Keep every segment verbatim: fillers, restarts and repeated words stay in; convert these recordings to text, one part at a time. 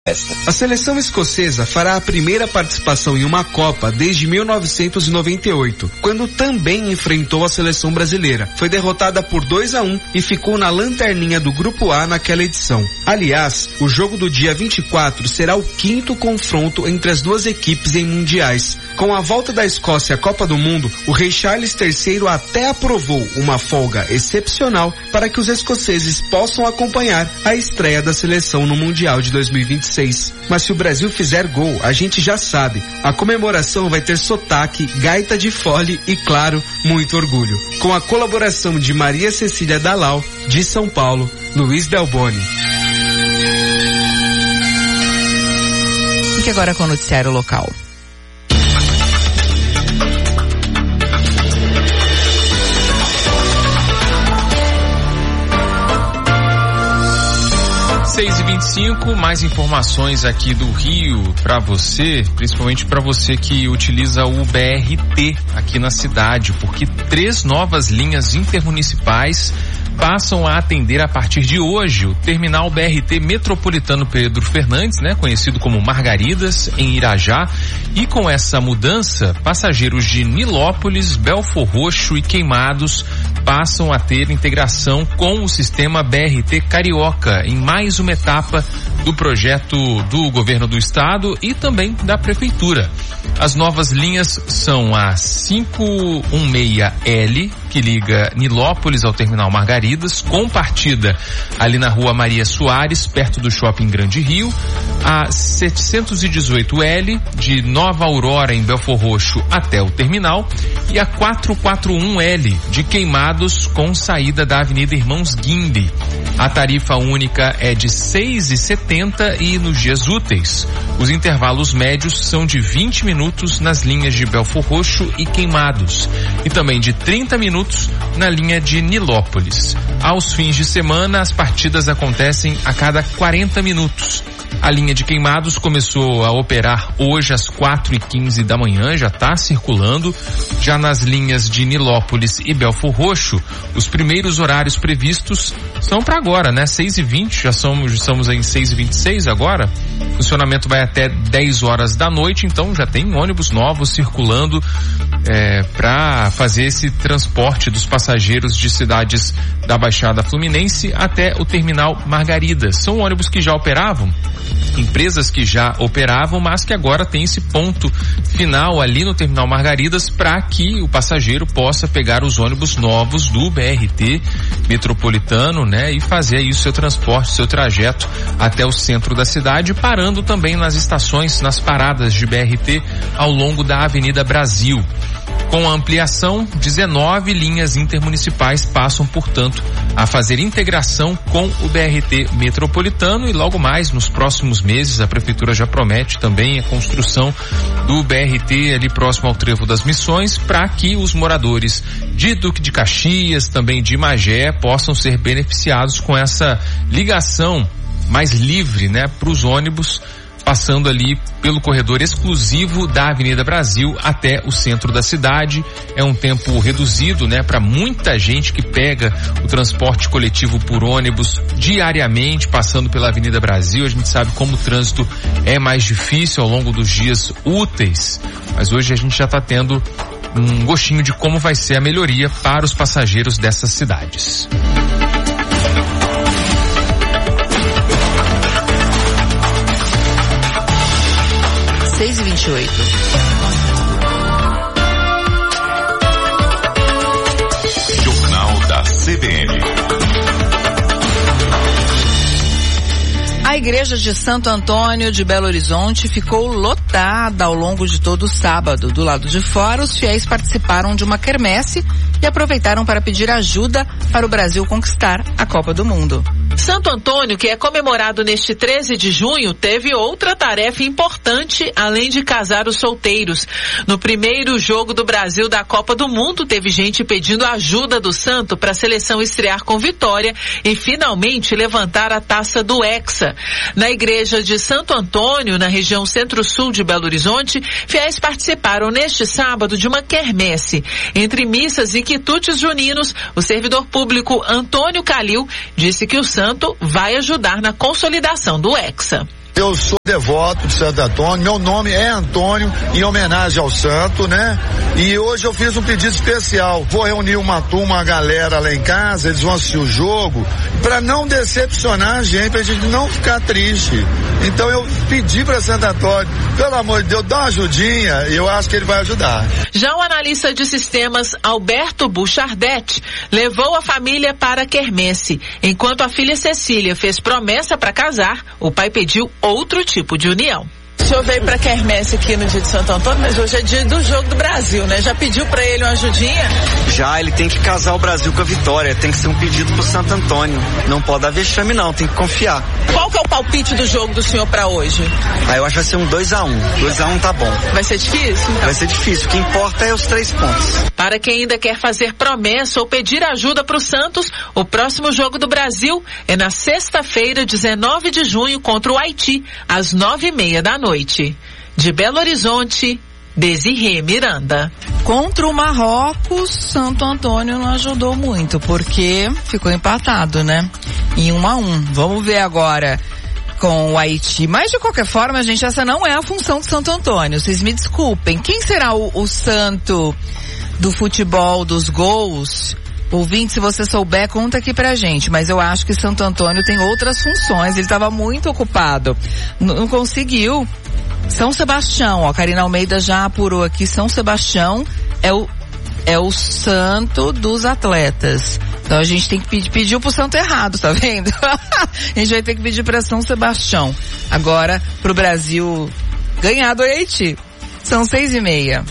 A seleção escocesa fará a primeira participação em uma Copa desde mil novecentos e noventa e oito, quando também enfrentou a seleção brasileira. Foi derrotada por dois a um e ficou na lanterninha do Grupo A naquela edição. Aliás, o jogo do dia vinte e quatro será o quinto confronto entre as duas equipes em mundiais. Com a volta da Escócia à Copa do Mundo, o rei Charles terceiro até aprovou uma folga excepcional para que os escoceses possam acompanhar a estreia da seleção no Mundial de dois mil e vinte e seis. Mas se o Brasil fizer gol, a gente já sabe, a comemoração vai ter sotaque, gaita de fole e, claro, muito orgulho. Com a colaboração de Maria Cecília Dalal, de São Paulo, Luiz Delboni. Fique agora com o noticiário local. seis e vinte e cinco, mais informações aqui do Rio para você, principalmente para você que utiliza o B R T aqui na cidade, porque três novas linhas intermunicipais passam a atender a partir de hoje o terminal B R T Metropolitano Pedro Fernandes, né, conhecido como Margaridas, em Irajá. E com essa mudança, passageiros de Nilópolis, Belfor Roxo e Queimados passam a ter integração com o sistema B R T Carioca em mais uma etapa do projeto do governo do estado e também da prefeitura. As novas linhas são a quinhentos e dezesseis L, que liga Nilópolis ao terminal Margaridas, com partida ali na rua Maria Soares, perto do Shopping Grande Rio, a setecentos e dezoito L, de Nova Aurora em Belfor Roxo até o terminal, e a quatrocentos e quarenta e um L, de Queimados, com saída da Avenida Irmãos Guimbe. A tarifa única é de seis reais e setenta centavos e nos dias úteis. Os intervalos médios são de vinte minutos nas linhas de Belfor Roxo e Queimados e também de trinta minutos na linha de Nilópolis. Aos fins de semana, as partidas acontecem a cada quarenta minutos. A linha de Queimados começou a operar hoje às quatro e quinze da manhã, já está circulando. Já nas linhas de Nilópolis e Belfor Roxo, os primeiros horários previstos são para agora, né? seis e vinte, já somos, estamos em seis e vinte e seis agora. O funcionamento vai até dez horas da noite, então já tem ônibus novos circulando é, para fazer esse transporte dos passageiros de cidades da Baixada Fluminense até o terminal Margaridas. São ônibus que já operavam, empresas que já operavam, mas que agora tem esse ponto final ali no terminal Margaridas para que o passageiro possa pegar os ônibus novos do B R T metropolitano, né, e fazer aí o seu transporte, seu trajeto até o centro da cidade, parando também nas estações, nas paradas de B R T ao longo da Avenida Brasil. Com a ampliação, dezenove linhas intermunicipais passam, portanto, a fazer integração com o B R T metropolitano e logo mais, nos próximos meses, a prefeitura já promete também a construção do B R T ali próximo ao Trevo das Missões para que os moradores de Duque de Caxias, também de Magé, possam ser beneficiados com essa ligação mais livre, né, para os ônibus, passando ali pelo corredor exclusivo da Avenida Brasil até o centro da cidade. É um tempo reduzido, né, para muita gente que pega o transporte coletivo por ônibus diariamente, passando pela Avenida Brasil. A gente sabe como o trânsito é mais difícil ao longo dos dias úteis, mas hoje a gente já está tendo um gostinho de como vai ser a melhoria para os passageiros dessas cidades. seis e vinte e oito. Jornal da C B N. A igreja de Santo Antônio de Belo Horizonte ficou lotada ao longo de todo o sábado. Do lado de fora, os fiéis participaram de uma quermesse e aproveitaram para pedir ajuda para o Brasil conquistar a Copa do Mundo. Santo Antônio, que é comemorado neste treze de junho, teve outra tarefa importante, além de casar os solteiros. No primeiro jogo do Brasil da Copa do Mundo, teve gente pedindo ajuda do santo para a seleção estrear com vitória e finalmente levantar a taça do Hexa. Na igreja de Santo Antônio, na região centro-sul de Belo Horizonte, fiéis participaram neste sábado de uma quermesse. Entre missas e quitutes juninos, o servidor público Antônio Calil disse que o santo vai ajudar na consolidação do Hexa. Eu sou devoto de Santo Antônio, meu nome é Antônio, em homenagem ao santo, né? E hoje eu fiz um pedido especial. Vou reunir uma turma, uma galera lá em casa, eles vão assistir o jogo, para não decepcionar a gente, pra gente não ficar triste. Então eu pedi para Santo Antônio, pelo amor de Deus, dá uma ajudinha, e eu acho que ele vai ajudar. Já o analista de sistemas Alberto Buchardet levou a família para a quermesse. Enquanto a filha Cecília fez promessa para casar, o pai pediu outro tipo de união. O senhor veio pra quermesse aqui no dia de Santo Antônio, mas hoje é dia do jogo do Brasil, né? Já pediu pra ele uma ajudinha? Já, ele tem que casar o Brasil com a vitória, tem que ser um pedido pro Santo Antônio. Não pode dar vexame não, tem que confiar. Qual que é o palpite do jogo do senhor pra hoje? Aí eu acho que vai ser um dois a um. dois a um tá bom. Vai ser difícil? Vai ser difícil, o que importa é os três pontos. Para quem ainda quer fazer promessa ou pedir ajuda pro Santos, o próximo jogo do Brasil é na sexta-feira, dezenove de junho, contra o Haiti, às nove e meia da noite. De Belo Horizonte, Desirê Miranda. Contra o Marrocos, Santo Antônio não ajudou muito, porque ficou empatado, né? Em um a um. Vamos ver agora com o Haiti. Mas, de qualquer forma, gente, essa não é a função de Santo Antônio. Vocês me desculpem. Quem será o, o santo do futebol, dos gols? Ouvinte, se você souber, conta aqui pra gente. Mas eu acho que Santo Antônio tem outras funções. Ele estava muito ocupado. N- não conseguiu. São Sebastião, ó, Karina Almeida já apurou aqui. São Sebastião é o, é o santo dos atletas. Então a gente tem que pedir, pediu pro santo errado, tá vendo? A gente vai ter que pedir pra São Sebastião. Agora, pro Brasil ganhar do Haiti. São seis e meia.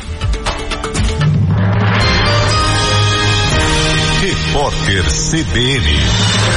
Repórter C B N.